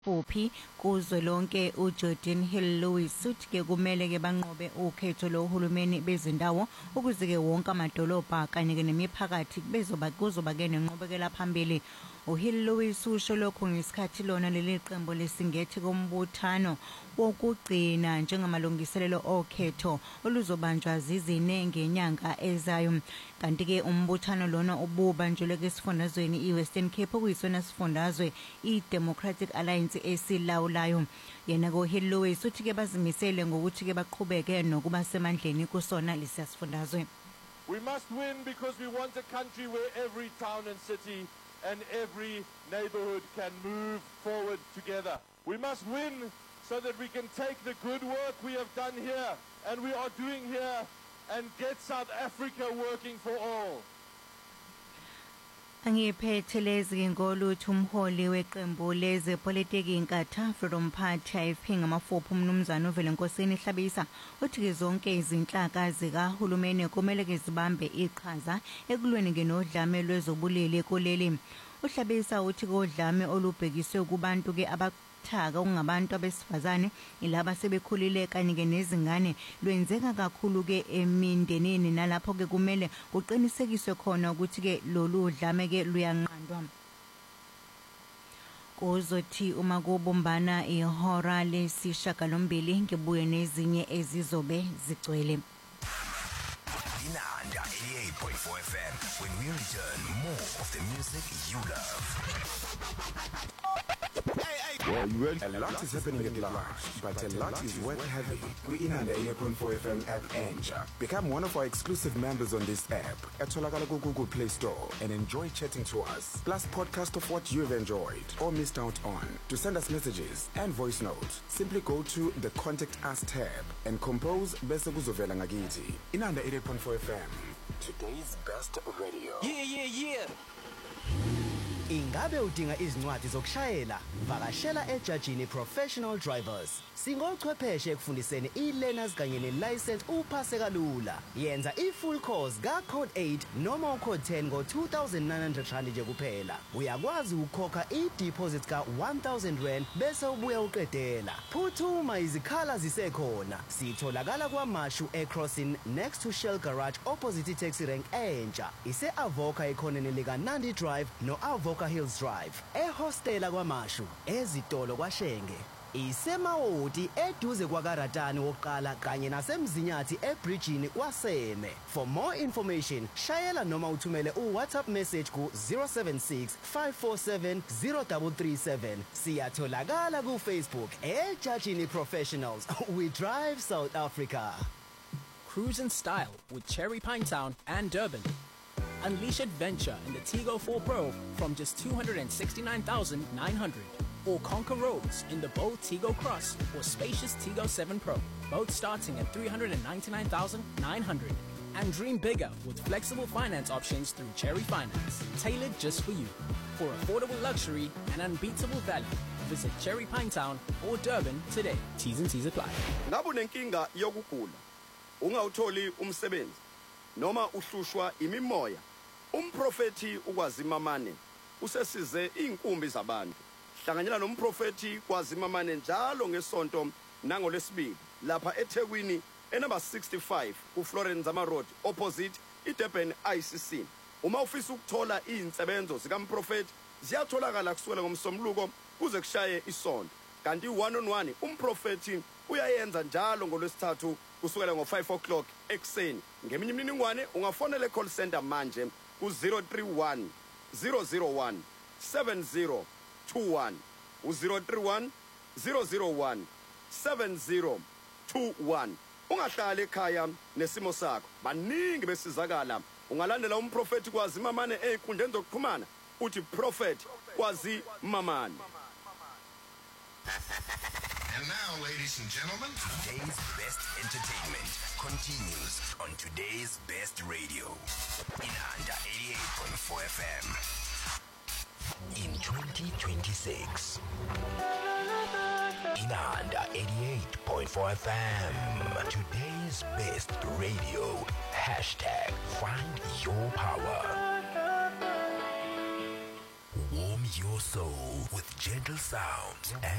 Fuphi kuzwelonke uJordan Hill-Lewis uthi ke kumele ke banqobe ukhetho lohulumeni bezindawo ukuze ke wonke amadolobha kanye ke nemiphakathi kuzoba ke nenqobekela phambili. uHill-Lewis usho lokho ngesikhathi lona leli qembu lesingethe kombuthano wokugcina njengamalungiselelo okhetho oluzobanjwa zizine ngenyanga ezayo. Kanti ke umbuthano lona ububanjelwe esifundazweni iWestern Cape okuyisona sifundazwe iDemocratic Alliance esilawulayo. Yena uHill-Lewis uthi ke bazimisele ngokuthi ke baqhubeke nokuba semandleni kusona lesifundazwe. We must win because we want a country where every town and city and every neighborhood can move forward together. We must win so that we can take the good work we have done here and we are doing here and get South Africa working for all. Angiphethelezi ngolutho umholi weqembu lezepolitiki inkatha Freedom Party IFP ngamafuphi umnumzana uVelenkosini Hlabisa uthi ke zonke izinhlaka zikahulumeni kumele ke zibambe iqhaza ekulweni ngenodlame lwezobulili kuleli. uHlabisa uthi kodlame olubhekiswe kubantu ke abathaka ungabantu abesifazane ilaba sebekhulile kanye ke nezingane lwenzeka kakhulu ke emindenini nalapho ke kumele kuqinisekiswe khona ukuthi ke lolu dlame ke luyanqandwa. Kuzothi uma kubumbana ihora lesishiyagalombili ngibuye nezinye ezizobe zigcwele. Inanda 88.4 FM. When we return, more of the music you love. Well, you ready? A lot is happening at large, but a lot is worth having. We Inanda 88.4 FM app Enja. Become one of our exclusive members on this app at Tolakala Google Play Store and enjoy chatting to us. Plus podcast of what you've enjoyed or missed out on. To send us messages and voice notes, simply go to the Contact Us tab and compose Bese Kuzovela Ngakiti. Inanda 88.4 FM. Today's best radio. Yeah. Ingabe udinga izincwadi zokushayela? Vakashela eJajini Professional Drivers. Singochwepheshe ekufundiseni e-learners kanye ne-license uphase kalula. Yenza i-full course ka-Code 8 noma u-Code 10 ngo-2,900 rand nje kuphela. Uyakwazi ukukhokha i-deposit ka-1,000 rand bese ubuya uqedela. Phuthuma izikhala zisekhona. Sitholakala kwaMashu eCrossing next to Shell Garage opposite i-taxi rank entsha. Ise-Avoca ekhoneni lika-Nandi Drive no-Avoca Hills Drive. Ehostela kwaMashu, ezitolo kwaShenge. Isemawoti eduze kwakaratani wokuqala kanye nasemzinyathi ebridgeini kwaSeme. For more information, shayela noma uthumele uWhatsApp message ku 076 547 0337. Siyatholakala ku Facebook eJajini Professionals. We drive South Africa. Cruise in style with Cherry Pinetown and Durban. Unleash adventure in the Tigo 4 Pro from just 269,900. Or conquer roads in the bold Tigo Cross or spacious Tigo 7 Pro, both starting at 399,900. And dream bigger with flexible finance options through Cherry Finance, tailored just for you. For affordable luxury and unbeatable value, visit Cherry Pinetown or Durban today. T's and T's apply. Ngabe unenkinga yokugula, ungawutholi umsebenzi, noma uhlushwa imimoya, umprofeti ukwazimamane usesize inkumbi zabantu. Hlanganyela nomprofeti kwaZimamane njalo ngesonto nangolesibili lapha eThekwini enumber 65 kuFlorence Zama Road opposite iDurban ICC. Uma ufisa ukuthola izinsebenzo zikaMprofeti ziyatholakala kusukela ngomsombuluko kuze kushaye isonto. Kanti 1-on-1 umprofeti uyayenza njalo ngolwesithathu kusukela ngo5 o'clock ekseni. Ngeminye imininingwane ungafonela call center manje ku 031 001 70 21 031 001 7021. Ungahlala ekhaya nesimo sakho. Baningi besizakala. Ungalandela umprofeti kwaZimamane ezinkundleni zokuxhumana uthi Prophet kwaZimamane. And now, ladies and gentlemen, today's best entertainment continues on today's best radio. Inanda 88.4 FM. In 2026, Inanda 88.4 FM. Today's best radio. Hashtag find your power. Warm your soul with gentle sounds